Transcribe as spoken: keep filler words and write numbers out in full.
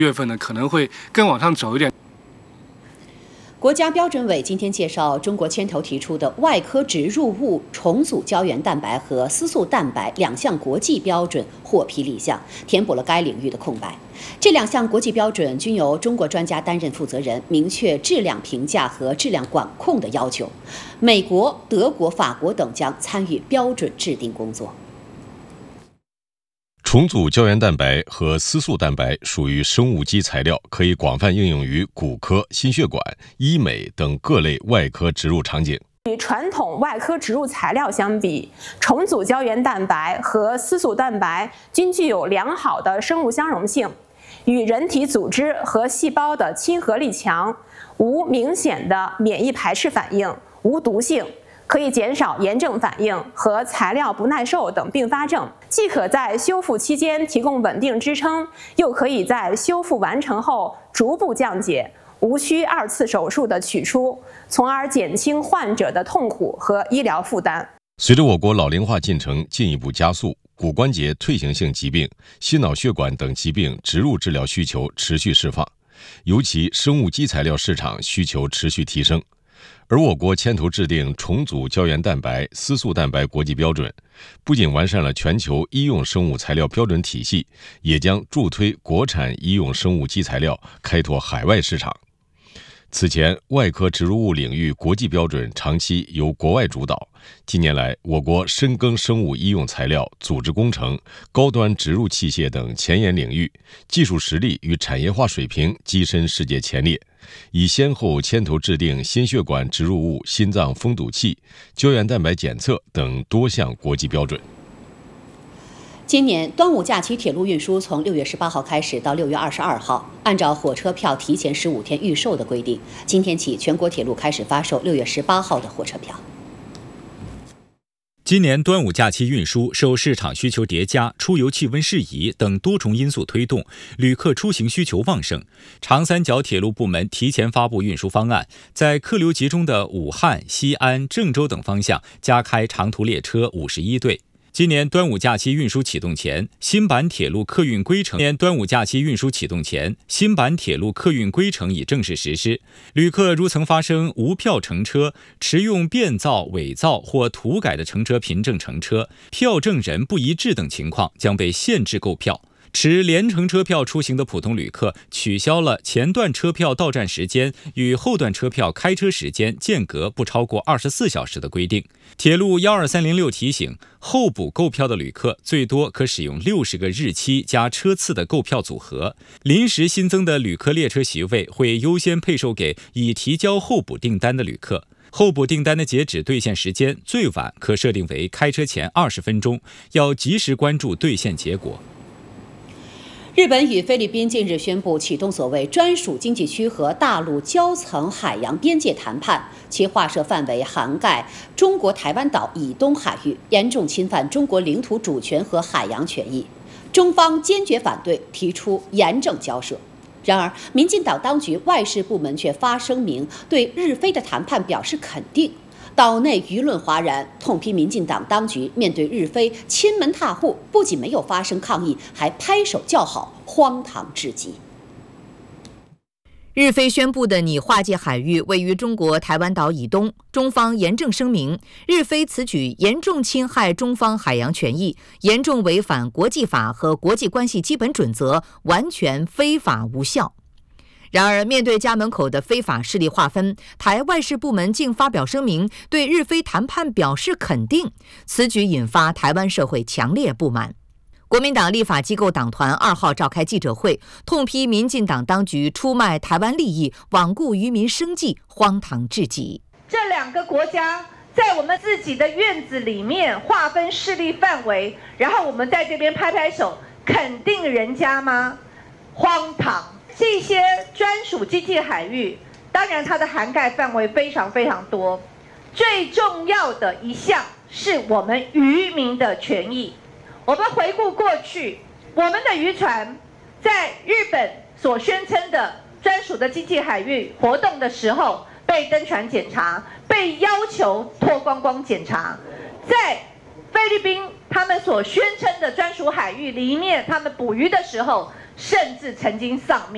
月份呢可能会更往上走一点。 国家标准委今天介绍，中国牵头提出的外科植入物重组胶原蛋白和丝素蛋白两项国际标准获批立项，填补了该领域的空白。这两项国际标准均由中国专家担任负责人，明确质量评价和质量管控的要求。美国、德国、法国等将参与标准制定工作。 重组胶原蛋白和丝素蛋白属于生物基材料，可以广泛应用于骨科、心血管、医美等各类外科植入场景。 与传统外科植入材料相比，重组胶原蛋白和丝素蛋白均具有良好的生物相容性，与人体组织和细胞的亲和力强，无明显的免疫排斥反应，无毒性。可以减少炎症反应和材料不耐受等并发症，既可在修复期间提供稳定支撑，又可以在修复完成后逐步降解，无需二次手术的取出，从而减轻患者的痛苦和医疗负担。 随着我国老龄化进程进一步加速，骨关节退行性疾病、心脑血管等疾病植入治疗需求持续释放，尤其生物基材料市场需求持续提升。而我国牵头制定重组胶原蛋白、丝素蛋白国际标准，不仅完善了全球医用生物材料标准体系，也将助推国产医用生物基材料开拓海外市场。此前，外科植入物领域国际标准长期由国外主导，近年来，我国深耕生物医用材料、组织工程、高端植入器械等前沿领域，技术实力与产业化水平跻身世界前列，已先后牵头制定心血管植入物、心脏封堵器、胶原蛋白检测等多项国际标准。 今年端午假期铁路运输从六月十八号开始到六月二十二号，按照火车票提前十五天预售的规定，今天起全国铁路开始发售六月十八号的火车票。 今年端午假期运输受市场需求叠加、出游气温适宜等多重因素推动，旅客出行需求旺盛。长三角铁路部门提前发布运输方案，在客流集中的武汉、西安、郑州等方向加开长途列车五十一对。今年端午假期运输启动前，新版铁路客运规程。今年端午假期运输启动前，新版铁路客运规程已正式实施。旅客如曾发生无票乘车、持用变造、伪造或涂改的乘车凭证乘车、票证人不一致等情况，将被限制购票。持联程车票出行的普通旅客取消了前段车票到站时间与后段车票开车时间间隔不超过二十四小时的规定。铁路一二三零六提醒，候补购票的旅客最多可使用六十个日期加车次的购票组合，临时新增的旅客列车席位会优先配售给已提交候补订单的旅客。候补订单的截止兑现时间最晚可设定为开车前二十分钟，要及时关注兑现结果。 日本与菲律宾近日宣布启动所谓专属经济区和大陆交层海洋边界谈判，其划设范围涵盖中国台湾岛以东海域，严重侵犯中国领土主权和海洋权益。中方坚决反对，提出严正交涉。然而，民进党当局外事部门却发声明，对日菲的谈判表示肯定。岛内舆论哗然，痛批民进党当局面对日菲亲门踏户，不仅没有发声抗议，还拍手叫好，荒唐至极。 日菲宣布的拟划界海域位于中国台湾岛以东，中方严正声明，日菲此举严重侵害中方海洋权益，严重违反国际法和国际关系基本准则，完全非法无效。然而，面对家门口的非法势力划分，台外事部门竟发表声明，对日菲谈判表示肯定，此举引发台湾社会强烈不满。国民党立法机构党团二号召开记者会，痛批民进党当局出卖台湾利益，罔顾渔民生计，荒唐至极。 这两个国家在我们自己的院子里面划分势力范围，然后我们在这边拍拍手，肯定人家吗？荒唐！这些专属经济海域，当然它的涵盖范围非常非常多，最重要的一项是我们渔民的权益。我们回顾过去，我们的渔船在日本所宣称的专属的经济海域活动的时候，被登船检查，被要求脱光光检查。在菲律宾他们所宣称的专属海域里面，他们捕鱼的时候，甚至曾经丧命。